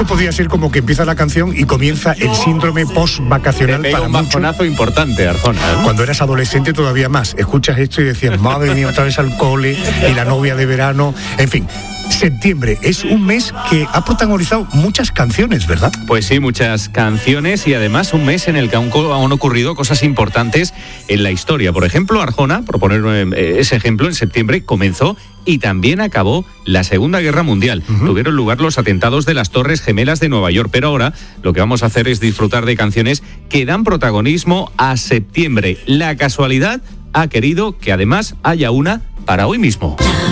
podía ser como que empieza la canción y comienza el síndrome post-vacacional para un muchos. bajonazo importante, Arjona, ¿eh? Cuando eras adolescente todavía más. Escuchas esto y decías, madre mía, otra vez al cole y la novia de verano. En fin, septiembre es un mes que ha protagonizado muchas canciones, ¿verdad? Pues sí, muchas canciones y además un mes en el que han ocurrido cosas importantes en la historia. Por ejemplo, Arjona, por poner ese ejemplo, en septiembre comenzó y también acabó la Segunda Guerra Mundial. Tuvieron lugar los atentados de las Torres Gemelas de Nueva York, pero ahora lo que vamos a hacer es disfrutar de canciones que dan protagonismo a septiembre. La casualidad ha querido que además haya una para hoy mismo.